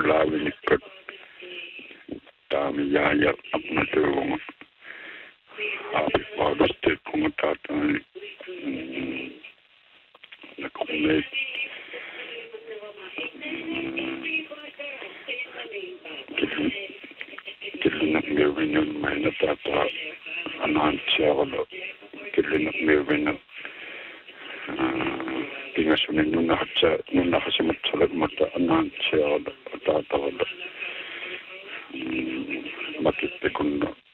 lawinikkat taami yaayat apnatuunga aapipaagastet kumataatani nakumeet killinak mirvinan mainatata anaantsiaqala killinak mirvinan pingasunin nunnaqasimatsalak mata anaantsiaqala ataataqala matittikunna